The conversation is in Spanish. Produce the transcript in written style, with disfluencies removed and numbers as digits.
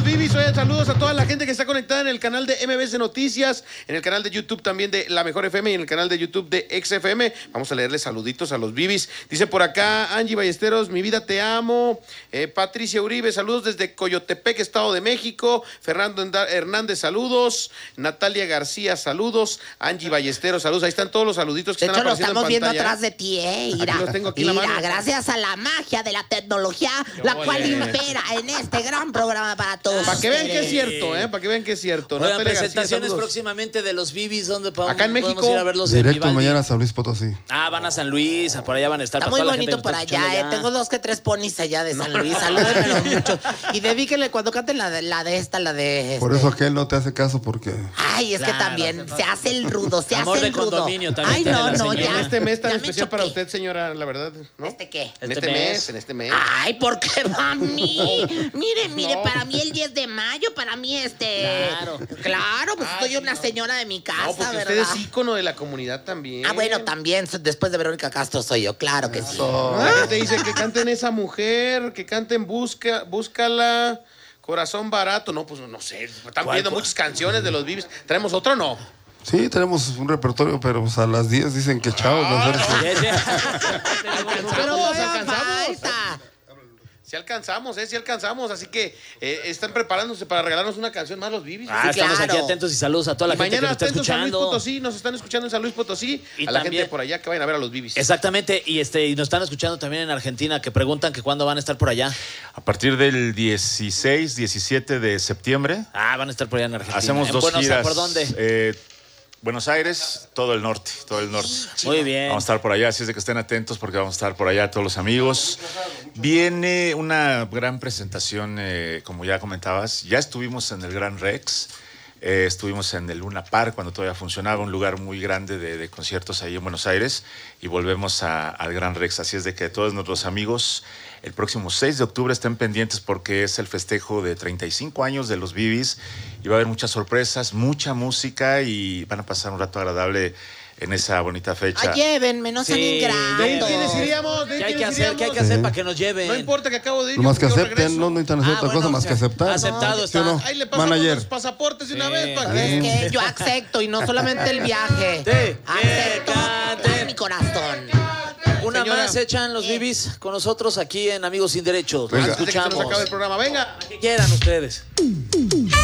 Bibis. Oye, saludos a toda la gente que está conectada en el canal de MBC Noticias, en el canal de YouTube también de La Mejor FM y en el canal de YouTube de XFM. Vamos a leerles saluditos a los Bibis. Dice por acá Angie Ballesteros, mi vida te amo. Patricia Uribe, saludos desde Coyotepec, Estado de México. Fernando Hernández, saludos. Natalia García, saludos. Angie Ballesteros, saludos. Ahí están todos los saluditos que de están hecho, apareciendo en lo estamos viendo pantalla. atrás de ti, Ira. Aquí los tengo aquí en la mano. Gracias a la magia de la tecnología, la cual impera en este gran programa para todos. Para que vean que es cierto, para que vean que es cierto. Oigan, Natalia presentaciones García, próximamente de los Bibis, ¿dónde podemos, acá en México, podemos ir a verlos? Directo mañana a San Luis Potosí. Ah, van a San Luis, por allá van a estar. Está para muy toda la gente bonito que por nos está allá, escuchando Tengo 2 que 3 ponis allá de San Luis. Salúdenmelo mucho. Y dedíquenle cuando canten la de Por eso aquel no te hace caso porque... Ay, es que Claro, también se hace el rudo, se Amor hace el de rudo. condominio también Ay, tiene no, la no, señora. ya. En este mes tan ya me especial para choqué. usted, señora, la verdad, ¿no? ¿Este qué? En este mes. Ay, ¿por qué va a mí? Mire, para mí el 10 de mayo, para mí Claro, pues soy una señora de mi casa, No, porque ¿verdad? usted es ícono de la comunidad también. Ah, bueno, también, después de Verónica Castro soy yo, claro que sí. La gente dice que canten esa mujer, que canten Búscala, Corazón Barato. No, pues no sé, están pidiendo muchas canciones de los Bibis. ¿Traemos otra o no? Sí, tenemos un repertorio, pero pues, a las 10 dicen que chao. Mejor Pero alcanzamos. falta. Sí alcanzamos. Así que están preparándose para regalarnos una canción más los Bibis. Ah, estamos aquí atentos y saludos a toda la Y gente que mañana nos está atentos a San Luis escuchando. Potosí, nos están escuchando en San Luis Potosí. Y a la también- gente por allá que vayan a ver a los Bibis. Exactamente, y nos están escuchando también en Argentina, que preguntan que cuándo van a estar por allá. A partir del 16, 17 de septiembre, Ah, van a estar por allá en Argentina. hacemos ¿En 2 Buenos Aires? giras. ¿Por dónde? Buenos Aires, todo el norte. Muy bien. Vamos a estar por allá, así es de que estén atentos porque vamos a estar por allá todos los amigos. Viene una gran presentación, como ya comentabas. Ya estuvimos en el Gran Rex, estuvimos en el Luna Park cuando todavía funcionaba, un lugar muy grande de conciertos ahí en Buenos Aires, y volvemos al Gran Rex. Así es de que todos nuestros amigos el próximo 6 de octubre estén pendientes porque es el festejo de 35 años de los Bibis y va a haber muchas sorpresas, mucha música y van a pasar un rato agradable en esa bonita fecha. Ay, llévenme, no sean Sí. ingratos. ¿De ahí quiénes iríamos? ¿Qué hay que hacer para que nos lleven? No importa que acabo de ir. Nomás que yo acepten, regreso. no necesitan hacer otra cosa más que aceptar. Aceptado ¿Sí está. o no? Ahí le pasamos Manager. los pasaportes de una vez para Es que... que yo acepto y no solamente el viaje. Sí. Acepto Cante. en mi corazón. Una Señora. más echan los Bibis con nosotros aquí en Amigos Sin Derechos. Los Venga. Antes de que se nos escuchamos. acabe el programa, venga. Que quieran ustedes.